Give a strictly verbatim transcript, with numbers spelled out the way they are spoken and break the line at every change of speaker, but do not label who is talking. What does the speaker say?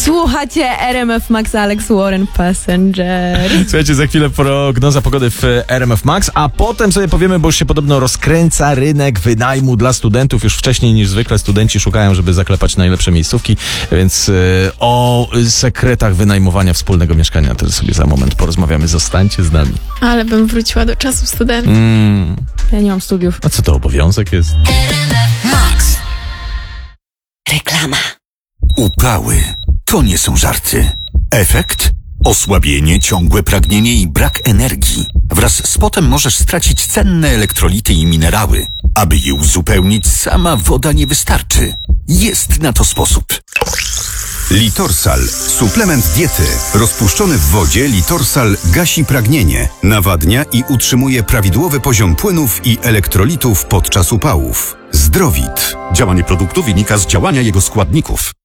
Słuchacie R M F Max, Alex Warren, Passenger.
Słuchajcie, za chwilę prognoza pogody w R M F Max, a potem sobie powiemy, bo już się podobno rozkręca rynek wynajmu dla studentów. Już wcześniej niż zwykle studenci szukają, żeby zaklepać najlepsze miejscówki, więc yy, o sekretach wynajmowania wspólnego mieszkania też sobie za moment porozmawiamy. Zostańcie z nami.
Ale bym wróciła do czasów studentów.
Mm.
Ja nie mam studiów.
A co to, obowiązek jest?
Max. Reklama. Upały to nie są żarty. Efekt? Osłabienie, ciągłe pragnienie i brak energii. Wraz z potem możesz stracić cenne elektrolity i minerały. Aby je uzupełnić, sama woda nie wystarczy. Jest na to sposób.
Litorsal. Suplement diety. Rozpuszczony w wodzie Litorsal gasi pragnienie, nawadnia i utrzymuje prawidłowy poziom płynów i elektrolitów podczas upałów. Zdrowit.
Działanie produktu wynika z działania jego składników.